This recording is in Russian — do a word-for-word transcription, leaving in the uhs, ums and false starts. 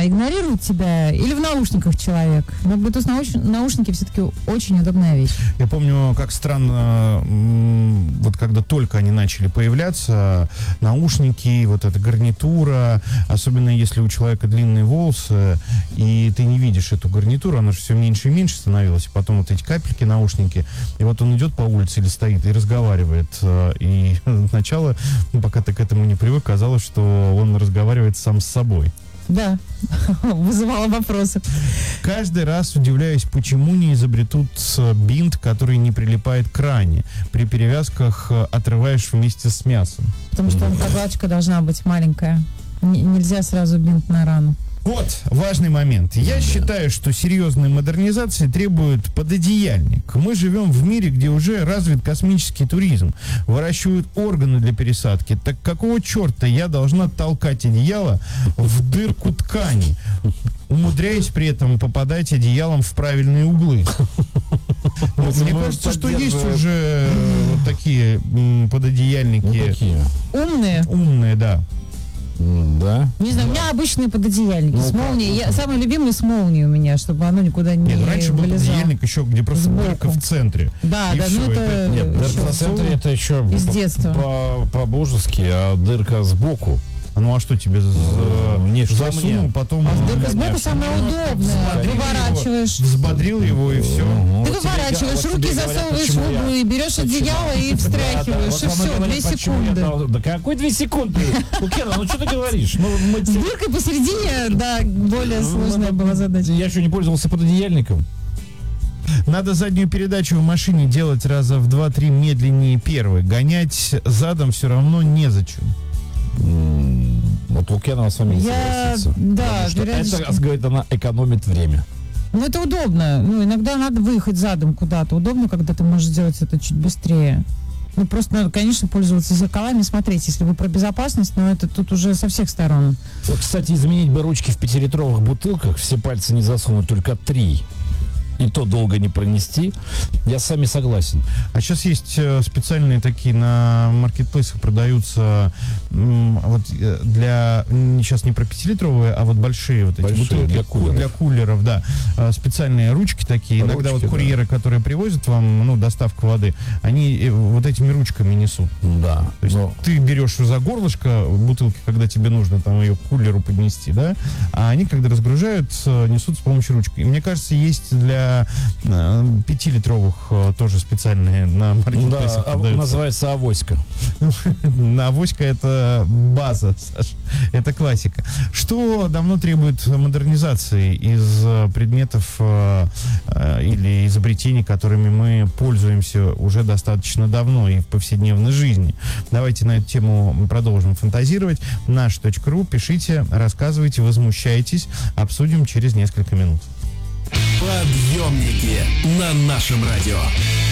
а, игнорирует тебя или в наушниках человек? Но Bluetooth науш... наушники все-таки очень удобная вещь. Я помню, как странно, вот когда только они начали появляться, наушники, вот эта гарнитура, особенно если у человека длинные волосы, и ты не видишь эту гарнитуру, она же все меньше и меньше становилась, и потом вот эти капельки, наушники, и вот он идет по улице или стоит и разговаривает, и сначала, ну, пока ты к этому не привык, казалось, что он разговаривает сам с собой. Да, вызывало вопросы. Каждый раз удивляюсь, почему не изобретут бинт, который не прилипает к ране. При перевязках отрываешь вместе с мясом. Потому что прокладочка должна быть маленькая. Н- нельзя сразу бинт на рану. Вот важный момент. Я считаю, что серьезные модернизации требуют пододеяльник. Мы живем в мире, где уже развит космический туризм. Выращивают органы для пересадки. Так какого черта я должна толкать одеяло в дырку ткани, умудряясь при этом попадать одеялом в правильные углы? Мне кажется, что есть уже вот такие пододеяльники. Умные? Умные, да. Да. Не знаю, у меня обычные пододеяльники Ну, с как? молнией. Я, самый любимый с молнией у меня, чтобы оно никуда не Нет, раньше был вылезало. пододеяльник еще, где просто Сбоку. дырка в центре. Да, И да, всё, ну это... это- Нет, еще дырка в центре это еще из по- детства. по- по-божески, а дырка сбоку. Ну а что тебе за- Не, что засунул, мне? потом А дырка сбоку Конечно. самая удобная. Взбодрил Выворачиваешь. его, взбодрил его и все. Ну, Ты вот тебе выворачиваешь, га- вот руки тебе говорят, засовываешь в почему я- углы, и берешь почему- одеяло и Да, встряхиваешь. вот И вам все, говорят, две почему я секунды. дал- Да какой две секунды? Лукьяна, ну что ты говоришь? Ну, мы- С дыркой посередине, да, более сложная была задача. Я еще не пользовался пододеяльником. Надо заднюю передачу в машине делать раза в два-три медленнее первой. Гонять задом все равно незачем. М, Вот Лукьянова с вами не Я, согласится. да, Потому что периодически. это, говорит, она экономит время. Ну, это удобно. Ну, иногда надо выехать задом куда-то. Удобно, когда ты можешь сделать это чуть быстрее. Ну, просто надо, конечно, пользоваться зеркалами и смотреть, если вы про безопасность, но это тут уже со всех сторон. Вот, кстати, изменить бы ручки в пятилитровых бутылках, все пальцы не засунуть, только три. И то долго не пронести. Я с вами согласен. А сейчас есть э, специальные такие на маркетплейсах продаются м, вот э, для не- сейчас не про пятилитровые, а вот большие вот эти Большие, бутылки для кулеров. для кулеров, да, Э, специальные ручки такие. Иногда Ручки, вот курьеры, которые привозят вам, ну, доставку воды, они э, вот этими ручками несут. Да. То есть Но ты берешь за горлышко бутылки, когда тебе нужно там ее к кулеру поднести, да, а они, когда разгружают, э, несут с помощью ручки. И мне кажется, есть для э, пятилитровых э, тоже специальные на маркетплейсах да, а- продаются. называется авоська. На авоська это база, Саш. Это классика. Что давно требует модернизации из э, предметов э, э, или изобретений, которыми мы пользуемся уже достаточно давно и в повседневной жизни? Давайте на эту тему продолжим фантазировать. наш точка ру, пишите, рассказывайте, возмущайтесь. Обсудим через несколько минут. Подъемники на нашем радио.